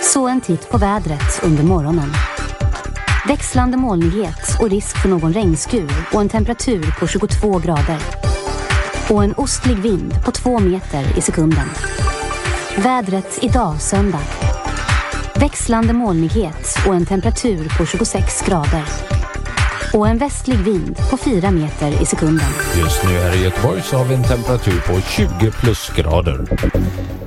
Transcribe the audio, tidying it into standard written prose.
Så en titt på vädret under morgonen. Växlande molnighet och risk för någon regnskur och en temperatur på 22 grader. Och en ostlig vind på 2 meter i sekunden. Vädret idag söndag. Växlande molnighet och en temperatur på 26 grader. Och en västlig vind på 4 meter i sekunden. Just nu här i Göteborg så har vi en temperatur på 20 plusgrader.